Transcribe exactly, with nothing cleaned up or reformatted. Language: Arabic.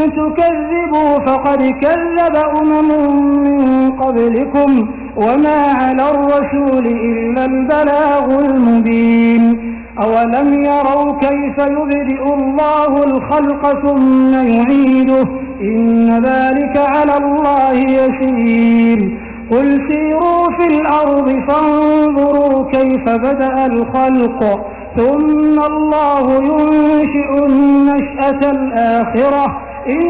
تكذبوا فقد كذب أمم من قبلكم وما على الرسول إلا البلاغ المبين. أولم يروا كيف يبدئ الله الخلق ثم يعيده إن ذلك على الله يسير. قل سيروا في الأرض فانظروا كيف بدأ الخلق ثم الله ينشئ النشأة الآخرة